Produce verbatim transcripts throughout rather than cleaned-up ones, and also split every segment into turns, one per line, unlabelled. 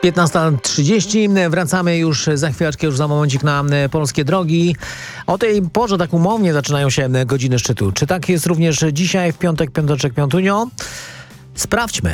piętnasta trzydzieści. Wracamy już za chwileczkę, już za momencik na polskie drogi. O tej porze tak umownie zaczynają się godziny szczytu. Czy tak jest również dzisiaj, w piątek, piąteczek, piątunio? Sprawdźmy.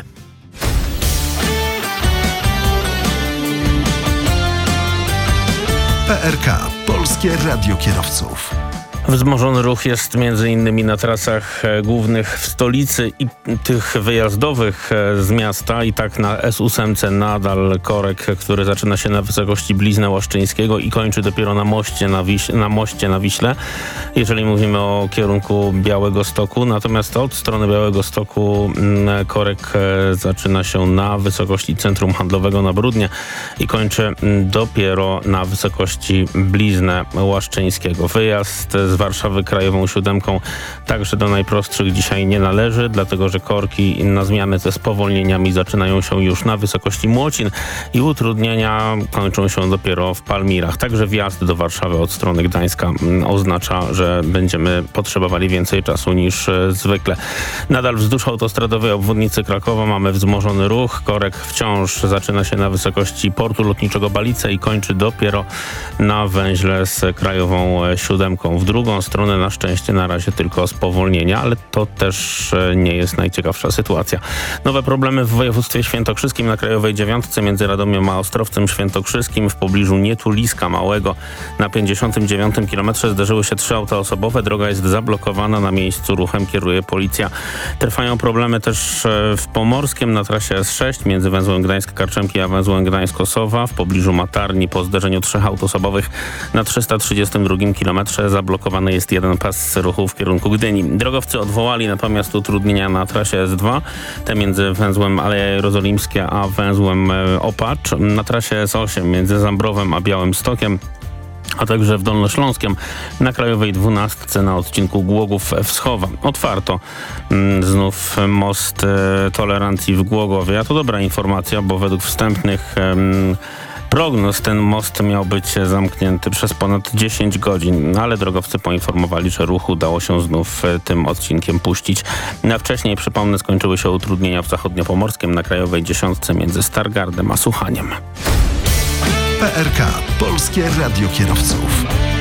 P R K. Polskie Radio Kierowców.
Wzmożony ruch jest między innymi na trasach głównych w stolicy i tych wyjazdowych z miasta. I tak na S osiem nadal korek, który zaczyna się na wysokości Blizna Łaszczyńskiego i kończy dopiero na moście na, Wiś- na moście na Wiśle, jeżeli mówimy o kierunku Białegostoku. Natomiast od strony Białegostoku korek zaczyna się na wysokości Centrum Handlowego na Brudnie i kończy dopiero na wysokości Bliznę Łaszczyńskiego. Wyjazd z Warszawy krajową siódemką także do najprostszych dzisiaj nie należy, dlatego że korki na zmiany ze spowolnieniami zaczynają się już na wysokości Młocin i utrudnienia kończą się dopiero w Palmirach. Także wjazd do Warszawy od strony Gdańska oznacza, że będziemy potrzebowali więcej czasu niż zwykle. Nadal wzdłuż autostradowej obwodnicy Krakowa mamy wzmożony ruch. Korek wciąż zaczyna się na wysokości portu lotniczego Balice i kończy dopiero na węźle z krajową siódemką. W drugą stronę na szczęście na razie tylko spowolnienia, ale to też nie jest najciekawsza sytuacja. Nowe problemy w województwie świętokrzyskim na krajowej dziewiątce między Radomiem a Ostrowcem Świętokrzyskim w pobliżu Nietuliska Małego na pięćdziesiątym dziewiątym kilometrze zdarzyły się trzy auta osobowe. Droga jest zablokowana, na miejscu ruchem kieruje policja. Trwają problemy też w Pomorskiem na trasie S sześć między węzłem Gdańsk-Karczemki a węzłem Gdańsk-Osowa w pobliżu Matarni po zderzeniu trzech aut osobowych na trzysta trzydziestym drugim kilometrze zablokowany jest jeden pas ruchu w kierunku Gdyni. Drogowcy odwołali natomiast utrudnienia na trasie S dwa, te między węzłem Aleja Jerozolimskie a węzłem Opacz. Na trasie S osiem między Zambrowem a Białymstokiem, a także w Dolnośląskiem na krajowej dwunastce na odcinku Głogów-Wschowa. Otwarto mm, znów most e, tolerancji w Głogowie, a to dobra informacja, bo według wstępnych em, prognoz ten most miał być zamknięty przez ponad dziesięć godzin, ale drogowcy poinformowali, że ruch udało się znów tym odcinkiem puścić. Na wcześniej, przypomnę, skończyły się utrudnienia w zachodniopomorskim na krajowej dziesiątce między Stargardem a Suchaniem.
P R K. Polskie Radio Kierowców.